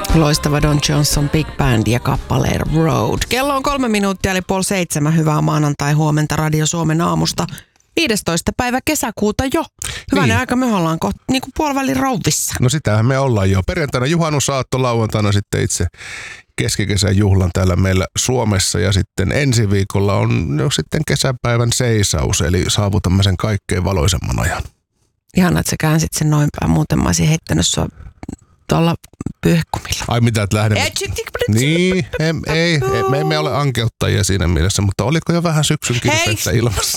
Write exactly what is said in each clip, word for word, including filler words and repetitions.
Loistava Don Johnson Big Band ja kappaleen Road. Kello on kolme minuuttia eli puoli seitsemän. Hyvää maanantai huomenta Radio Suomen aamusta. viidestoista päivä kesäkuuta jo. Hyvänä niin. Aika, me ollaan kohta niin kuin puolivälin rouvissa. No sitähän me ollaan jo. Perjantaina juhannusaatto, lauantaina sitten itse keskikesän juhlan täällä meillä Suomessa. Ja sitten ensi viikolla on jo sitten kesäpäivän seisaus, eli saavutamme sen kaikkein valoisemman ajan. Ihana, että sä käänsit sen noin päin. Muuten mä olisin heittänyt sua tuolla pyyhkumilla. Ai mitä, että lähdemme? Niin, ei, ei, me emme ole ankeuttajia siinä mielessä, mutta oliko jo vähän syksyn kirpeettä ilmassa?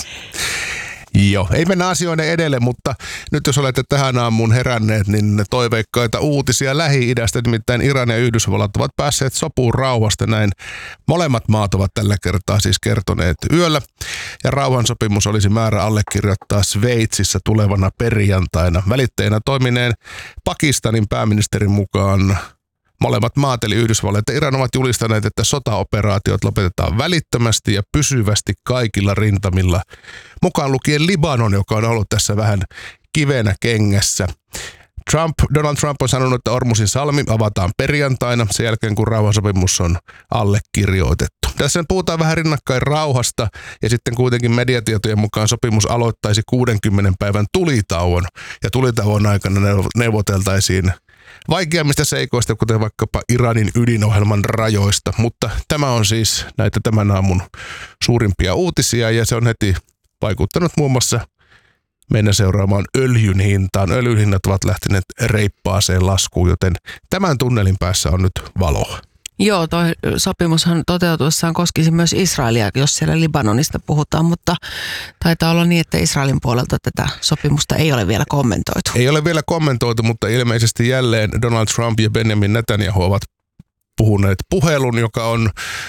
Joo, ei mennä asioiden edelle, mutta nyt jos olette tähän aamuun heränneet, niin toiveikkaita uutisia Lähi-idästä, nimittäin Iran ja Yhdysvallat ovat päässeet sopuun rauhasta. Näin molemmat maat ovat tällä kertaa siis kertoneet yöllä. Ja rauhansopimus olisi määrä allekirjoittaa Sveitsissä tulevana perjantaina. Välittäjänä toimineen Pakistanin pääministerin mukaan molemmat maat eli Yhdysvallat ja Iran ovat julistaneet, että sotaoperaatiot lopetetaan välittömästi ja pysyvästi kaikilla rintamilla. Mukaan lukien Libanon, joka on ollut tässä vähän kivenä kengässä. Trump, Donald Trump on sanonut, että Ormusin salmi avataan perjantaina sen jälkeen, kun rauhansopimus on allekirjoitettu. Tässä puhutaan vähän rinnakkain rauhasta ja sitten kuitenkin mediatietojen mukaan sopimus aloittaisi kuudenkymmenen päivän tulitauon. Ja tulitauon aikana neuvoteltaisiin vaikeammista seikoista, kuten vaikkapa Iranin ydinohjelman rajoista, mutta tämä on siis näitä tämän aamun suurimpia uutisia ja se on heti vaikuttanut muun muassa meidän seuraamaan öljyn hintaan. Öljyn hinnat ovat lähteneet reippaaseen laskuun, joten tämän tunnelin päässä on nyt valoa. Joo, toi sopimushan toteutuessaan koskisi myös Israelia, jos siellä Libanonista puhutaan, mutta taitaa olla niin, että Israelin puolelta tätä sopimusta ei ole vielä kommentoitu. Ei ole vielä kommentoitu, mutta ilmeisesti jälleen Donald Trump ja Benjamin Netanyahu ovat puhuneet puhelun, joka on,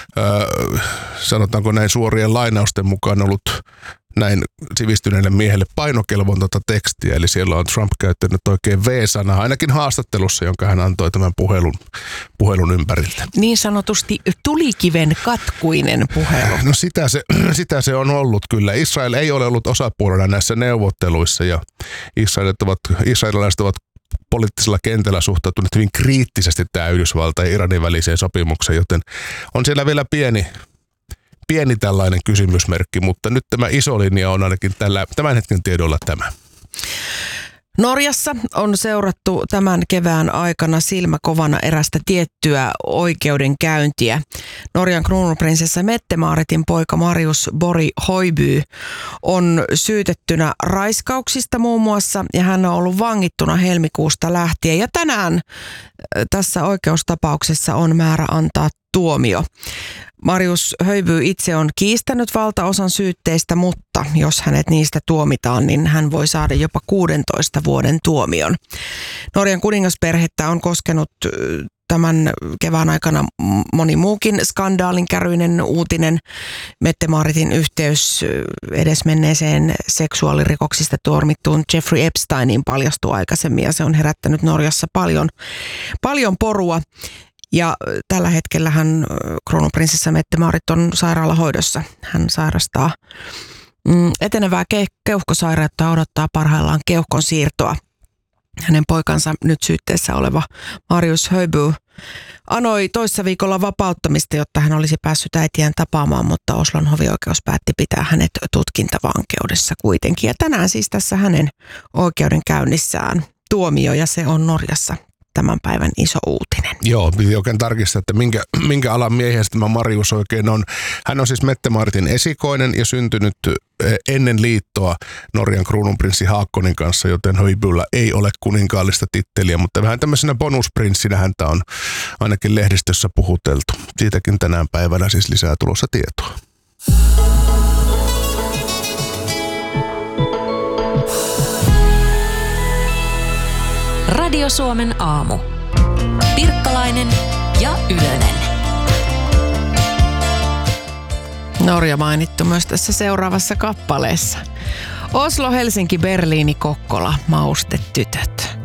äh, sanotaanko näin suorien lainausten mukaan ollut näin sivistyneelle miehelle painokelvotonta tekstiä, eli siellä on Trump käyttänyt oikein V-sanaa, ainakin haastattelussa, jonka hän antoi tämän puhelun, puhelun ympäriltä. Niin sanotusti tulikiven katkuinen puhelu. No sitä se, sitä se on ollut kyllä. Israel ei ole ollut osapuolena näissä neuvotteluissa ja israelit ovat, israelilaiset ovat poliittisella kentällä suhtautuneet hyvin kriittisesti tämä Yhdysvalta ja Iranin väliseen sopimukseen, joten on siellä vielä pieni Pieni tällainen kysymysmerkki, mutta nyt tämä iso linja on ainakin tällä, tämän hetken tiedolla tämä. Norjassa on seurattu tämän kevään aikana silmäkovana erästä tiettyä oikeudenkäyntiä. Norjan kruununprinsessa Mette-Maaritin poika Marius Borg Højby on syytettynä raiskauksista muun muassa ja hän on ollut vangittuna helmikuusta lähtien. Ja tänään tässä oikeustapauksessa on määrä antaa tuomio. Marius Højby itse on kiistänyt valtaosan syytteistä, mutta jos hänet niistä tuomitaan, niin hän voi saada jopa kuudentoista vuoden tuomion. Norjan kuningasperhettä on koskenut tämän kevään aikana moni muukin skandaalinkäryinen uutinen. Mette-Maaritin yhteys edesmenneeseen seksuaalirikoksista tuomittuun Jeffrey Epsteiniin paljastui aikaisemmin ja se on herättänyt Norjassa paljon, paljon porua. Ja tällä hetkellä hän, kruununprinsessa Mette-Maarit on sairaalahoidossa. Hän sairastaa mm, etenevää ke- keuhkosairautta ja odottaa parhaillaan keuhkon siirtoa. Hänen poikansa nyt syytteessä oleva Marius Højby anoi toissa viikolla vapauttamista, jotta hän olisi päässyt äitiään tapaamaan, mutta Oslon hovioikeus päätti pitää hänet tutkintavankeudessa kuitenkin. Ja tänään siis tässä hänen oikeudenkäynnissään tuomio ja se on Norjassa tämän päivän iso uutinen. Joo, piti oikein tarkistaa, että minkä, minkä alan miehiä tämä Marius oikein on. Hän on siis Mette-Maaritin esikoinen ja syntynyt ennen liittoa Norjan kruununprinssi Haakkonin kanssa, joten Højbyllä ei ole kuninkaallista titteliä, mutta vähän tämmöisenä bonusprinssinä häntä on ainakin lehdistössä puhuteltu. Siitäkin tänään päivänä siis lisää tulossa tietoa. Radio Suomen aamu. Pirkkalainen ja Ylönen. Norja mainittu myös tässä seuraavassa kappaleessa. Oslo, Helsinki, Berliini, Kokkola, maustetytöt.